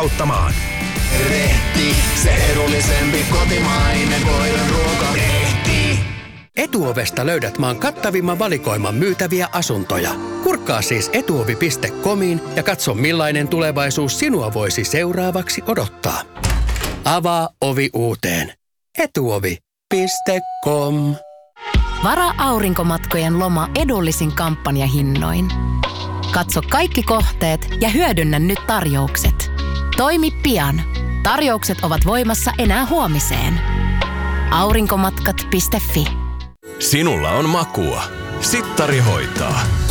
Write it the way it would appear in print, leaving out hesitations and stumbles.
auttamaan. Rehti, se edullisempi kotimainen voidenruoka. Rehti. Etuovesta löydät maan kattavimman valikoiman myytäviä asuntoja. Kurkkaa siis etuovi.comiin ja katso millainen tulevaisuus sinua voisi seuraavaksi odottaa. Avaa ovi uuteen. Etuovi.com. Varaa aurinkomatkojen loma edullisin kampanjahinnoin. Katso kaikki kohteet ja hyödynnä nyt tarjoukset. Toimi pian. Tarjoukset ovat voimassa enää huomiseen. Aurinkomatkat.fi. Sinulla on makua. Sittari hoitaa.